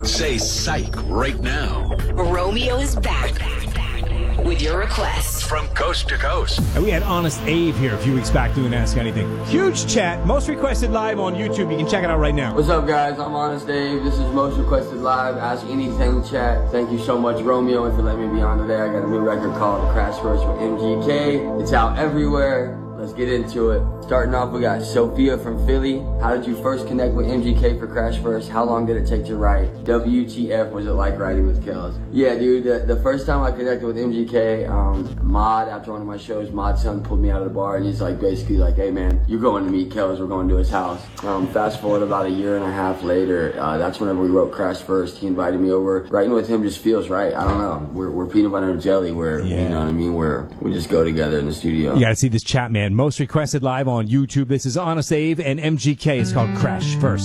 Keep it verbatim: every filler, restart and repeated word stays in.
Say psych right now. Romeo is back with your requests. From coast to coast. And we had Honest Abe here a few weeks back doing Ask Anything. Huge chat. Most requested live on YouTube. You can check it out right now. What's up, guys? I'm Honest Abe. This is Most Requested Live. Ask Anything chat. Thank you so much, Romeo, and for letting me be on today. I got a new record called Crash First with M G K. It's out everywhere. Let's get into it. Starting off, we got Sophia from Philly. How did you first connect with M G K for Crash First? How long did it take to write? W T F was it like writing with Kells? Yeah, dude, the, the first time I connected with M G K, um, Mod, after one of my shows, Mod's son pulled me out of the bar and he's like, basically like, hey man, you're going to meet Kells, we're going to his house. Um, fast forward about a year and a half later, uh, that's whenever we wrote Crash First. He invited me over. Writing with him just feels right. I don't know. We're, we're peanut butter and jelly. We're, yeah. You know what I mean? We're, we just go together in the studio. You gotta see this chat, man. Most requested live on YouTube. This is Honest Abe and M G K. It's called Crash First.